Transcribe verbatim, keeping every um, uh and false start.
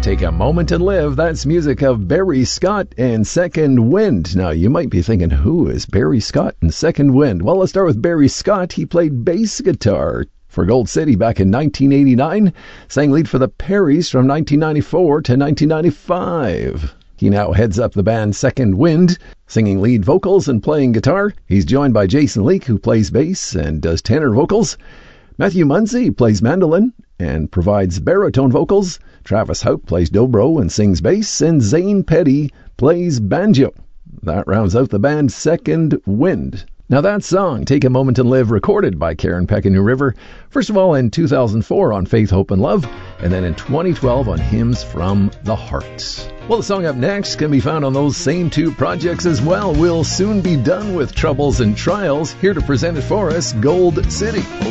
Take a Moment and Live. That's music of Barry Scott and Second Wind. Now, you might be thinking, who is Barry Scott and Second Wind? Well, let's start with Barry Scott. He played bass guitar for Gold City back in nineteen eighty-nine. Sang lead for the Perrys from nineteen ninety-four to nineteen ninety-five. He now heads up the band Second Wind, singing lead vocals and playing guitar. He's joined by Jason Leake, who plays bass and does tenor vocals. Matthew Munsey plays mandolin and provides baritone vocals. Travis Houck plays dobro and sings bass. And Zane Petty plays banjo. That rounds out the band Second Wind. Now that song, Take a Moment and Live, recorded by Karen Peck and New River, first of all in two thousand four on Faith, Hope and Love, and then in twenty twelve on Hymns from the Heart. Well, the song up next can be found on those same two projects as well. We'll soon be done with Troubles and Trials. Here to present it for us, Gold City.